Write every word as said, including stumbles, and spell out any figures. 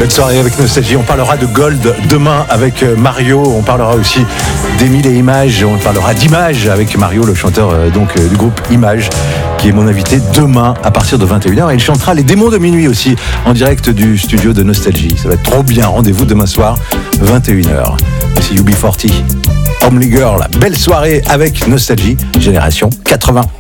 Belle soirée avec Nostalgie. On parlera de Gold demain avec Mario. On parlera aussi d'Émile et Images. On parlera d'Images avec Mario, le chanteur euh, donc euh, du groupe Images, qui est mon invité demain à partir de vingt et une heures. Et il chantera Les Démons de minuit aussi en direct du studio de Nostalgie. Ça va être trop bien. Rendez-vous demain soir, vingt et une heures. C'est U B quarante, Homely Girl. Belle soirée avec Nostalgie, génération quatre-vingts.